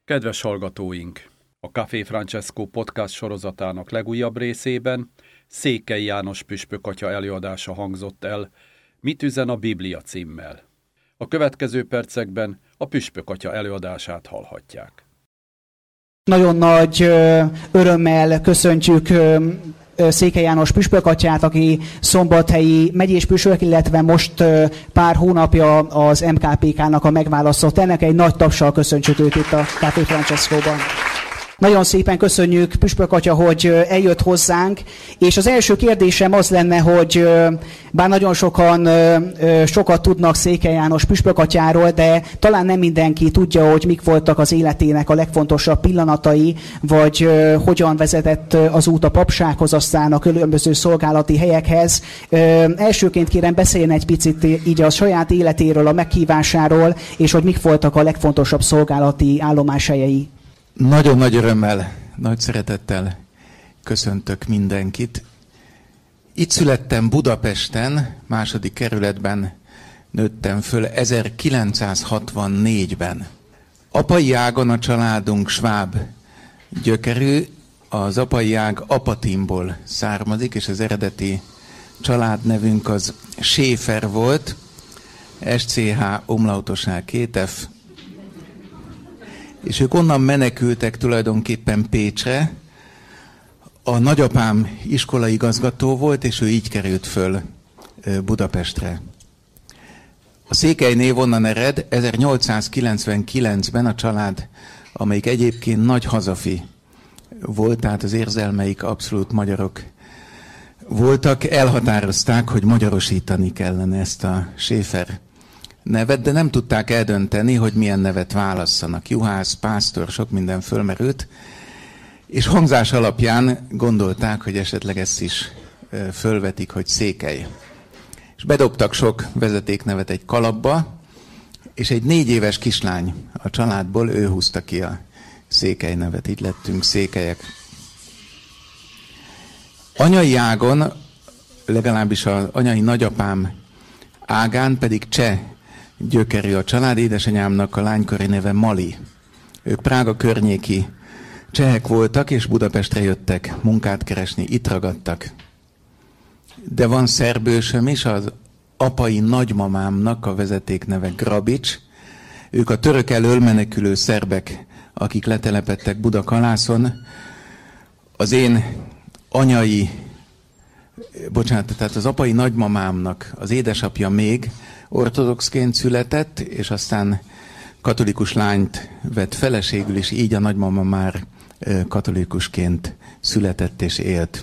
Kedves hallgatóink! A Café Francesco podcast sorozatának legújabb részében Székely János püspökatya előadása hangzott el, Mit üzen a Biblia címmel. A következő percekben a püspökatya előadását hallhatják. Nagyon nagy örömmel köszöntjük Székely János püspökatyát, aki szombathelyi megyés püspök, illetve most pár hónapja az MKPK-nak a megválasztott. Ennek egy nagy tapssal köszöntjük őt itt a Café Francesco-ban. Nagyon szépen köszönjük, püspökatya, hogy eljött hozzánk, és az első kérdésem az lenne, hogy bár nagyon sokan sokat tudnak Székely János püspökatyáról, de talán nem mindenki tudja, hogy mik voltak az életének a legfontosabb pillanatai, vagy hogyan vezetett az út a papsághoz, aztán a különböző szolgálati helyekhez. Elsőként kérem, beszéljen egy picit így a saját életéről, a meghívásáról, és hogy mik voltak a legfontosabb szolgálati állomáshelyei. Nagyon nagy örömmel, nagy szeretettel köszöntök mindenkit. Itt születtem Budapesten, második kerületben nőttem föl 1964-ben. Apai ágon a családunk sváb gyökerű, az apai ág Apatinból származik, és az eredeti családnevünk az Schäfer volt, SCH umlautoság 2F, és ők onnan menekültek tulajdonképpen Pécsre. A nagyapám iskolaigazgató volt, és ő így került föl Budapestre. A Székely név onnan ered. 1899-ben a család, amelyik egyébként nagy hazafi volt, tehát az érzelmeik abszolút magyarok voltak, elhatározták, hogy magyarosítani kellene ezt a Schäfer nevet, de nem tudták eldönteni, hogy milyen nevet válasszanak. Juhász, pásztor, sok minden fölmerült, és hangzás alapján gondolták, hogy esetleg ezt is fölvetik, hogy Székely. És bedobtak sok vezetéknevet egy kalapba, és egy 4 éves kislány a családból, ő húzta ki a Székely nevet, így lettünk székelyek. Anyai ágon, legalábbis az anyai nagyapám ágán pedig cseh gyökerű a család, édesanyámnak a lánykori neve Mali. Ők Prága környéki csehek voltak, és Budapestre jöttek munkát keresni, itt ragadtak. De van szerbősöm is, az apai nagymamámnak a vezetékneve Grabics. Ők a török elől menekülő szerbek, akik letelepedtek Budakalászon. Az én tehát az apai nagymamámnak az édesapja még ortodoxként született, és aztán katolikus lányt vett feleségül, és így a nagymama már katolikusként született és élt.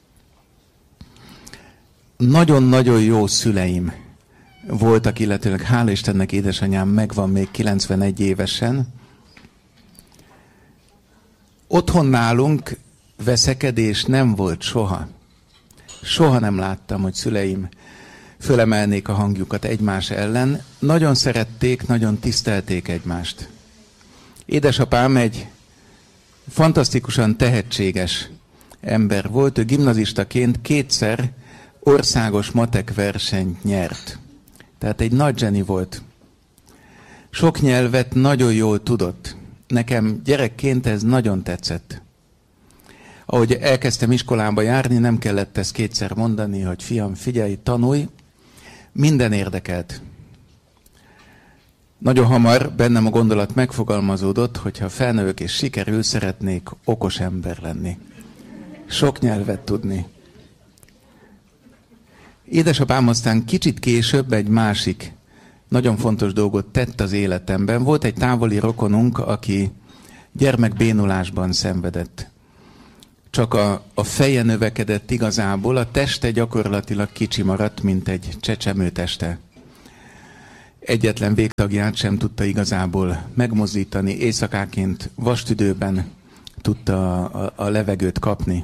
Nagyon-nagyon jó szüleim voltak, illetőleg hála Istennek édesanyám megvan még 91 évesen. Otthon nálunk veszekedés nem volt soha. Soha nem láttam, hogy szüleim fölemelnék a hangjukat egymás ellen. Nagyon szerették, nagyon tisztelték egymást. Édesapám egy fantasztikusan tehetséges ember volt. Ő gimnazistaként 2-szer országos matek versenyt nyert. Tehát egy nagy zseni volt. Sok nyelvet nagyon jól tudott. Nekem gyerekként ez nagyon tetszett. Ahogy elkezdtem iskolába járni, nem kellett ezt 2-szer mondani, hogy fiam, figyelj, tanulj. Minden érdekelt. Nagyon hamar bennem a gondolat megfogalmazódott, hogyha felnövök és sikerül, szeretnék okos ember lenni. Sok nyelvet tudni. Édesapám aztán kicsit később egy másik nagyon fontos dolgot tett az életemben. Volt egy távoli rokonunk, aki gyermekbénulásban szenvedett. Csak a feje növekedett igazából, a teste gyakorlatilag kicsi maradt, mint egy csecsemő teste. Egyetlen végtagját sem tudta igazából megmozdítani, éjszakáként vastüdőben tudta a levegőt kapni.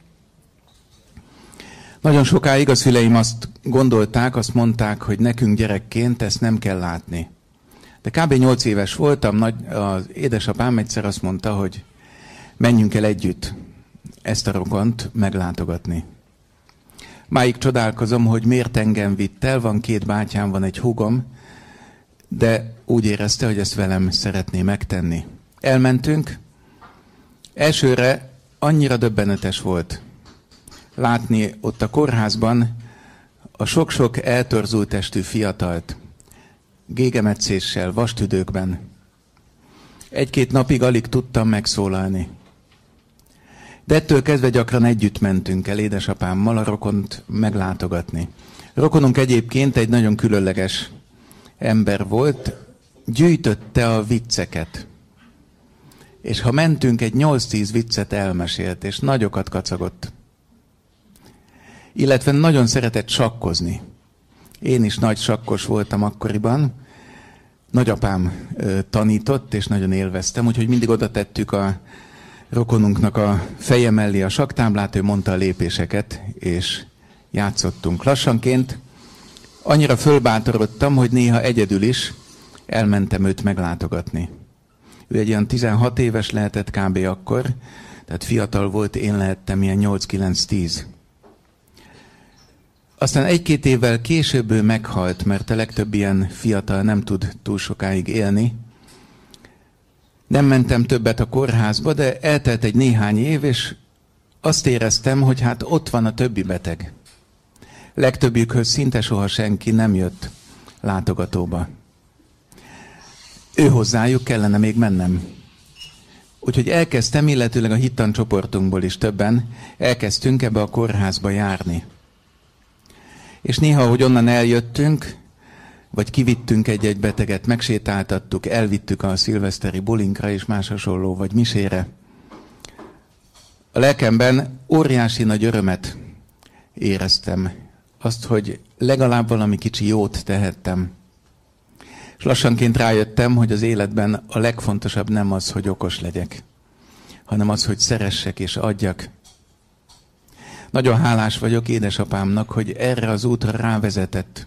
Nagyon sokáig a szüleim azt gondolták, azt mondták, hogy nekünk gyerekként ezt nem kell látni. De kb. 8 éves voltam, az édesapám egyszer azt mondta, hogy menjünk el együtt ezt a rokont meglátogatni. Máig csodálkozom, hogy miért engem vitt el, van 2 bátyám, van egy húgom, de úgy érezte, hogy ezt velem szeretné megtenni. Elmentünk. Elsőre annyira döbbenetes volt látni ott a kórházban a sok-sok eltorzult testű fiatalt, gégemetszéssel, vastüdőkben. 1-2 napig alig tudtam megszólalni. De ettől kezdve gyakran együtt mentünk el édesapámmal a rokont meglátogatni. Rokonunk egyébként egy nagyon különleges ember volt, gyűjtötte a vicceket. És ha mentünk, egy 8-10 viccet elmesélt, és nagyokat kacagott. Illetve nagyon szeretett sakkozni. Én is nagy sakkos voltam akkoriban. Nagyapám tanított, és nagyon élveztem, úgyhogy mindig oda tettük a rokonunknak a feje mellé a sakktáblát, ő mondta a lépéseket, és játszottunk. Lassanként annyira fölbátorodtam, hogy néha egyedül is elmentem őt meglátogatni. Ő egy olyan 16 éves lehetett kb. Akkor, tehát fiatal volt, én lehettem ilyen 8-9-10. Aztán 1-2 évvel később ő meghalt, mert a legtöbb ilyen fiatal nem tud túl sokáig élni. Nem mentem többet a kórházba, de eltelt egy néhány év, és azt éreztem, hogy hát ott van a többi beteg. Legtöbbjükhöz szinte soha senki nem jött látogatóba. Ő hozzájuk kellene még mennem. Úgyhogy elkezdtem, illetőleg a hittancsoportunkból is többen elkezdtünk ebbe a kórházba járni. És néha, hogy onnan eljöttünk, vagy kivittünk egy-egy beteget, megsétáltattuk, elvittük a szilveszteri bulinkra és más hasonló, vagy misére. A lelkemben óriási nagy örömet éreztem. Azt, hogy legalább valami kicsi jót tehettem. És lassanként rájöttem, hogy az életben a legfontosabb nem az, hogy okos legyek, hanem az, hogy szeressek és adjak. Nagyon hálás vagyok édesapámnak, hogy erre az útra rávezetett.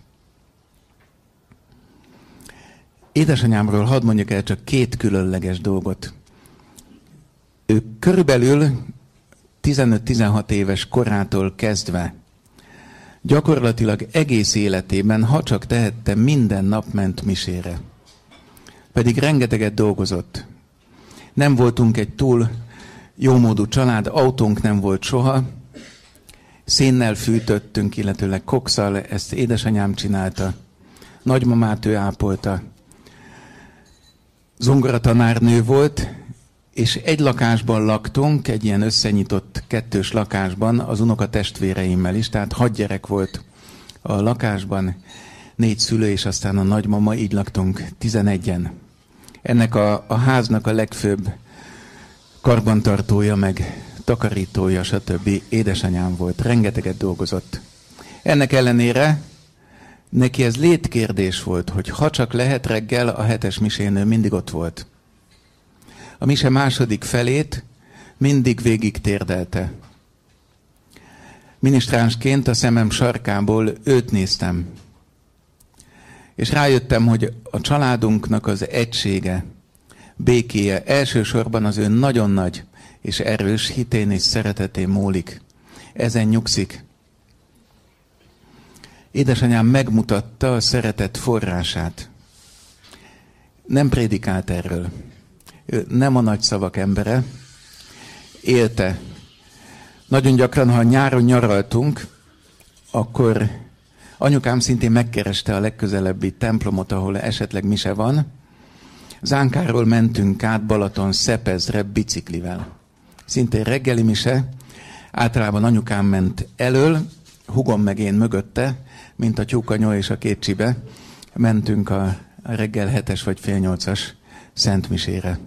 Édesanyámról hadd mondjak el csak 2 különleges dolgot. Ő körülbelül 15-16 éves korától kezdve gyakorlatilag egész életében, ha csak tehette, minden nap ment misére. Pedig rengeteget dolgozott. Nem voltunk egy túl jómódú család, autónk nem volt soha. Szénnel fűtöttünk, illetőleg kokszal, ezt édesanyám csinálta. Nagymamát ő ápolta. Zongoratanárnő volt, és egy lakásban laktunk, egy ilyen összenyitott 2-s lakásban, az unokatestvéreimmel is, tehát 6 gyerek volt a lakásban, 4 szülő, és aztán a nagymama, így laktunk 11-en. Ennek a háznak a legfőbb karbantartója, meg takarítója, stb. Édesanyám volt, rengeteget dolgozott. Ennek ellenére neki ez létkérdés volt, hogy ha csak lehet reggel, a 7-es misén ő mindig ott volt. A mise második felét mindig végig térdelte. Minisztránsként a szemem sarkából őt néztem. És rájöttem, hogy a családunknak az egysége, békéje elsősorban az ő nagyon nagy és erős hitén és szeretetén múlik. Ezen nyugszik. Édesanyám megmutatta a szeretet forrását. Nem prédikált erről. Ő nem a nagy szavak embere. Élte. Nagyon gyakran, ha nyáron nyaraltunk, akkor anyukám szintén megkereste a legközelebbi templomot, ahol esetleg mise van. Zánkáról mentünk át Balaton-Szepezre biciklivel. Szintén reggeli mise, általában anyukám ment elől, hugom meg én mögötte, mint a tyúkanyó és a 2 csibe, mentünk a reggel 7-es vagy fél 8-as szentmisére.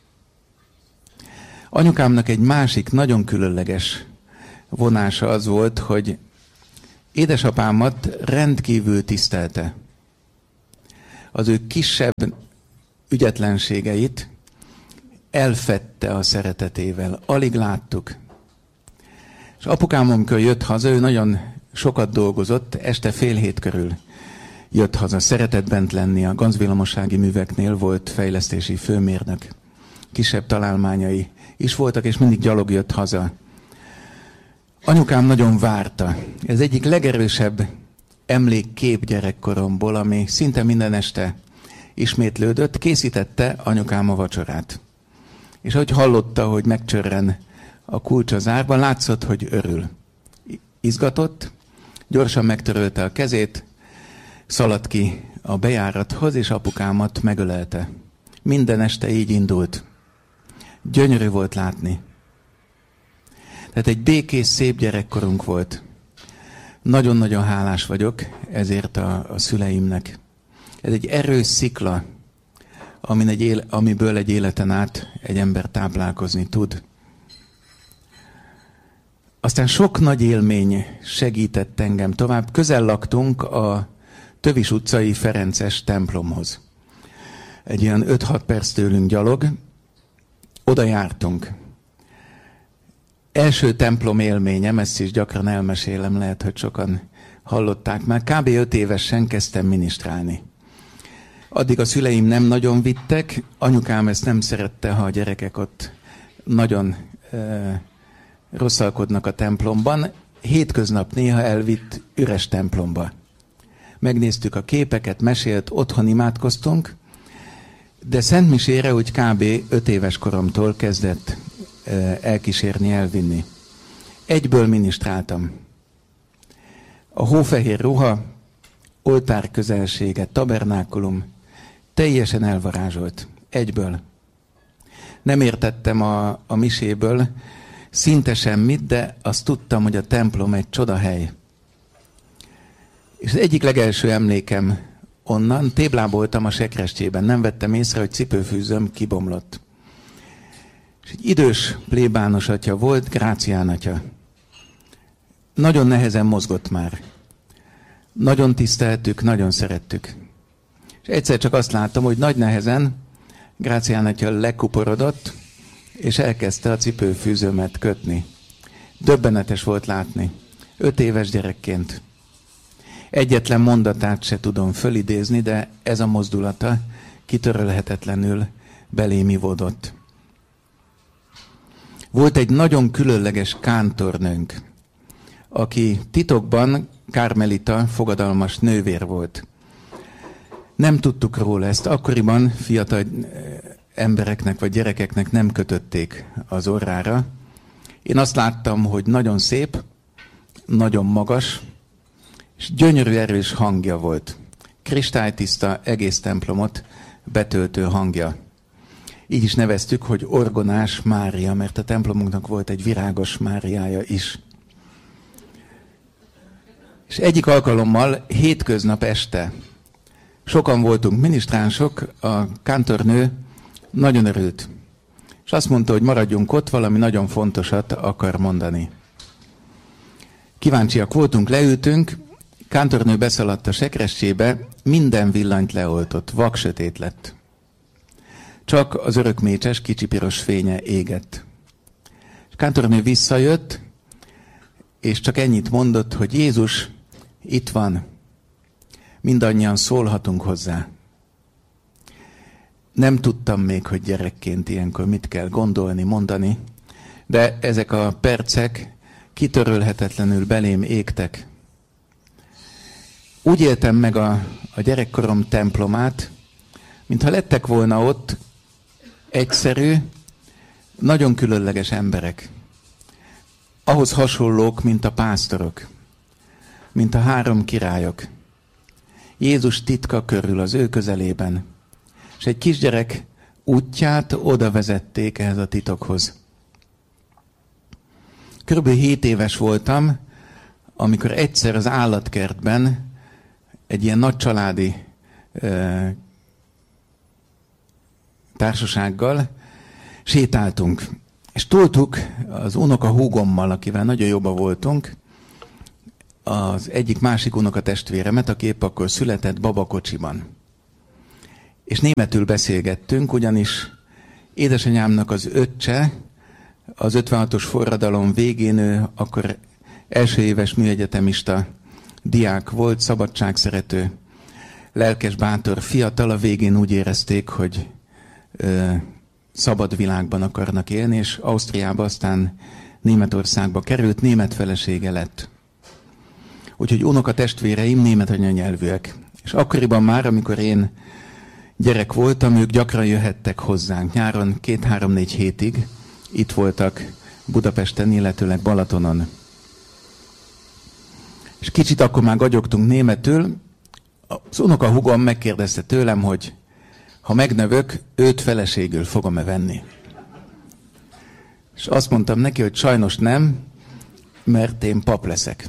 Anyukámnak egy másik nagyon különleges vonása az volt, hogy édesapámat rendkívül tisztelte. Az ő kisebb ügyetlenségeit elfedte a szeretetével. Alig láttuk. És apukám, amikor jött haza, ő nagyon sokat dolgozott, este 6:30 körül jött haza. Szeretett bent lenni, a Ganzvillamossági Műveknél volt fejlesztési főmérnök. Kisebb találmányai is voltak, és mindig gyalog jött haza. Anyukám nagyon várta. Ez egyik legerősebb emlékkép gyerekkoromból, ami szinte minden este ismétlődött, készítette anyukám a vacsorát. És ahogy hallotta, hogy megcsörren a kulcs az árban, látszott, hogy örül. Izgatott, gyorsan megtörölte a kezét, szaladt ki a bejárathoz, és apukámat megölelte. Minden este így indult. Gyönyörű volt látni. Tehát egy békés, szép gyerekkorunk volt. Nagyon-nagyon hálás vagyok ezért a szüleimnek. Ez egy erős szikla, amiből egy életen át egy ember táplálkozni tud. Aztán sok nagy élmény segített engem tovább. Közel laktunk a Tövis utcai Ferences templomhoz. Egy ilyen 5-6 perc tőlünk gyalog. Oda jártunk. Első templom élményem, ezt is gyakran elmesélem, lehet, hogy sokan hallották már. Kb. 5 évesen kezdtem minisztrálni. Addig a szüleim nem nagyon vittek, anyukám ezt nem szerette, ha a gyerekek ott nagyon rosszalkodnak a templomban. Hétköznap néha elvitt üres templomba. Megnéztük a képeket, mesélt, otthon imádkoztunk, de szentmisére úgy kb. 5 éves koromtól kezdett elkísérni, elvinni. Egyből minisztráltam. A hófehér ruha, oltár közelsége, tabernákulum teljesen elvarázsolt. Egyből. Nem értettem a miséből szinte semmit, de azt tudtam, hogy a templom egy csodahely. És az egyik legelső emlékem onnan, tébláboltam a sekrestyében, nem vettem észre, hogy cipőfűzöm kibomlott. És egy idős plébános atya volt, Grácián atya. Nagyon nehezen mozgott már. Nagyon tiszteltük, nagyon szerettük. És egyszer csak azt láttam, hogy nagy nehezen Grácián atya lekuporodott, és elkezdte a cipőfűzőmet kötni. Döbbenetes volt látni. 5 éves gyerekként. Egyetlen mondatát se tudom fölidézni, de ez a mozdulata kitörölhetetlenül belém ivódott. Volt egy nagyon különleges kántornőnk, aki titokban kármelita fogadalmas nővér volt. Nem tudtuk róla ezt. Akkoriban fiatal embereknek vagy gyerekeknek nem kötötték az orrára. Én azt láttam, hogy nagyon szép, nagyon magas, és gyönyörű erős hangja volt. Kristálytiszta, egész templomot betöltő hangja. Így is neveztük, hogy Orgonás Mária, mert a templomunknak volt egy virágos Máriája is. És egyik alkalommal hétköznap este sokan voltunk minisztránsok, a kántornő nagyon örült. És azt mondta, hogy maradjunk ott, valami nagyon fontosat akar mondani. Kíváncsiak voltunk, leültünk, kántornő beszaladt a sekrestyébe, minden villanyt leoltott, vaksötét lett. Csak az örökmécses kicsi piros fénye égett. És kántornő visszajött, és csak ennyit mondott, hogy Jézus itt van, mindannyian szólhatunk hozzá. Nem tudtam még, hogy gyerekként ilyenkor mit kell gondolni, mondani, de ezek a percek kitörölhetetlenül belém égtek. Úgy éltem meg a gyerekkorom templomát, mintha lettek volna ott egyszerű, nagyon különleges emberek. Ahhoz hasonlók, mint a pásztorok, mint a 3 királyok. Jézus titka körül az ő közelében. És egy kisgyerek útját oda vezették ehhez a titokhoz. Körülbelül 7 éves voltam, amikor egyszer az állatkertben egy ilyen nagy családi társasággal sétáltunk. És toltuk az unoka húgommal, akivel nagyon jobban voltunk, az egyik másik unoka testvéremet, aki épp akkor született babakocsiban. És németül beszélgettünk, ugyanis édesanyámnak az öccse, az 56-os forradalom végén ő akkor első éves műegyetemista diák volt, szabadságszerető, lelkes, bátor, fiatal, a végén úgy érezték, hogy szabad világban akarnak élni, és Ausztriába, aztán Németországba került, német felesége lett. Úgyhogy unoka testvéreim német anyanyelvűek. És akkoriban már, amikor én gyerek voltam, ők gyakran jöhettek hozzánk. Nyáron 2-3-4 hétig itt voltak Budapesten, illetőleg Balatonon. És kicsit akkor már gagyogtunk németül. Az unokahúgom megkérdezte tőlem, hogy ha megnövök, őt feleségül fogom-e venni. És azt mondtam neki, hogy sajnos nem, mert én pap leszek.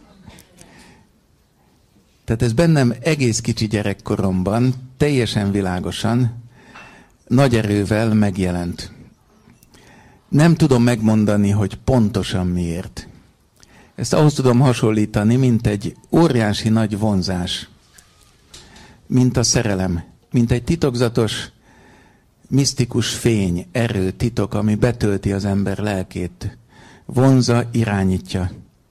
Tehát ez bennem egész kicsi gyerekkoromban, teljesen világosan, nagy erővel megjelent. Nem tudom megmondani, hogy pontosan miért. Ezt ahhoz tudom hasonlítani, mint egy óriási nagy vonzás, mint a szerelem, mint egy titokzatos, misztikus fény, erő, titok, ami betölti az ember lelkét, vonza, irányítja.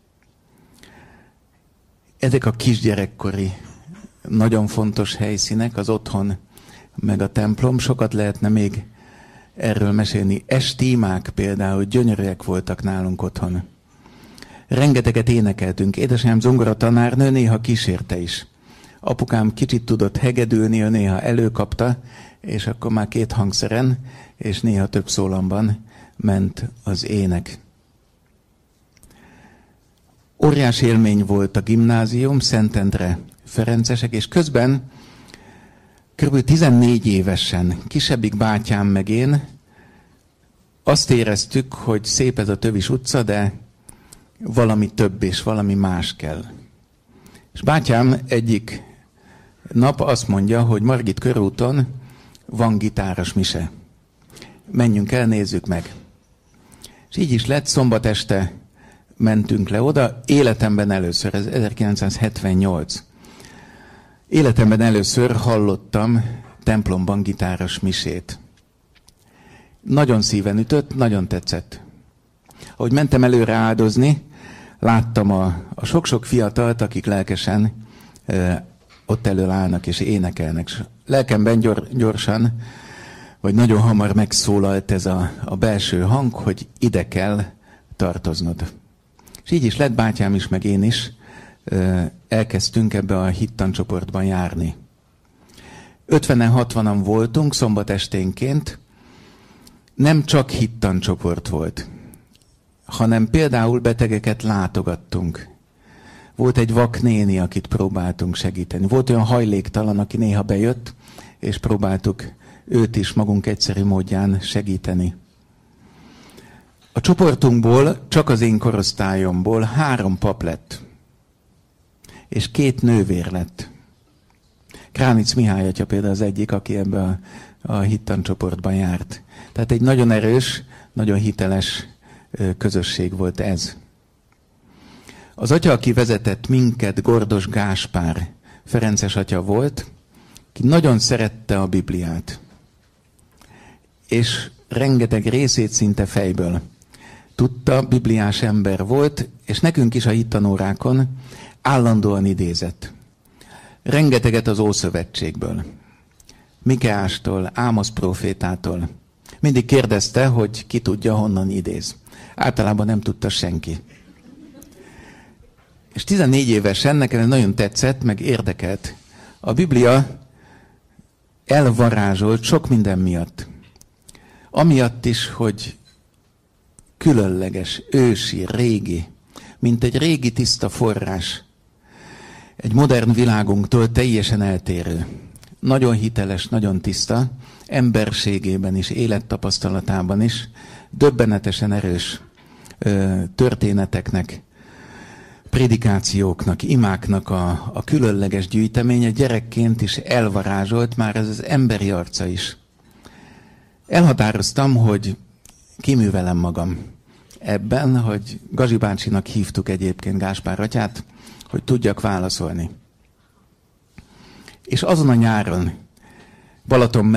Ezek a kisgyerekkori, nagyon fontos helyszínek, az otthon, meg a templom, sokat lehetne még erről mesélni. Esti imák például gyönyörűek voltak nálunk otthon. Rengeteget énekeltünk. Édesanyám zongoratanárnő néha kísérte is. Apukám kicsit tudott hegedülni, ő néha előkapta, és akkor már 2 hangszeren, és néha több szólamban ment az ének. Óriási élmény volt a gimnázium, Szentendre ferencesek, és közben kb. 14 évesen kisebbik bátyám meg én azt éreztük, hogy szép ez a Tövis utca, de valami több és valami más kell. És bátyám egyik nap azt mondja, hogy Margit körúton van gitáros mise. Menjünk el, nézzük meg. És így is lett, szombat este mentünk le oda, életemben először, ez 1978. Életemben először hallottam templomban gitáros misét. Nagyon szíven ütött, nagyon tetszett. Ahogy mentem előre áldozni, láttam a sok-sok fiatalt, akik lelkesen ott elől állnak és énekelnek. Lelkemben gyorsan, vagy nagyon hamar megszólalt ez a belső hang, hogy ide kell tartoznod. És így is lett, bátyám is, meg én is elkezdtünk ebbe a hittancsoportban járni. 50-60-an voltunk szombat esténként, nem csak hittancsoport volt, hanem például betegeket látogattunk. Volt egy vak néni, akit próbáltunk segíteni. Volt olyan hajléktalan, aki néha bejött, és próbáltuk őt is magunk egyszerű módján segíteni. A csoportunkból, csak az én korosztályomból 3 pap lett, és 2 nővér lett. Kránic Mihály atya például az egyik, aki ebbe a hittancsoportban járt. Tehát egy nagyon erős, nagyon hiteles közösség volt ez. Az atya, aki vezetett minket, Gordos Gáspár, ferences atya volt, ki nagyon szerette a Bibliát. És rengeteg részét szinte fejből tudta, bibliás ember volt, és nekünk is a hittanórákon állandóan idézett. Rengeteget az Ószövetségből, Mikeástól, Ámosz prófétától. Mindig kérdezte, hogy ki tudja, honnan idéz. Általában nem tudta senki. És 14 évesen nekem ez nagyon tetszett, meg érdekelt. A Biblia elvarázsolt sok minden miatt. Amiatt is, hogy különleges, ősi, régi, mint egy régi tiszta forrás. Egy modern világunktól teljesen eltérő. Nagyon hiteles, nagyon tiszta, emberségében is, élettapasztalatában is, döbbenetesen erős történeteknek, prédikációknak, imáknak a különleges gyűjteménye gyerekként is elvarázsolt, már ez az emberi arca is. Elhatároztam, hogy kiművelem magam ebben, hogy Gazi bácsinak hívtuk egyébként Gáspár atyát, hogy tudjak válaszolni. És azon a nyáron Balaton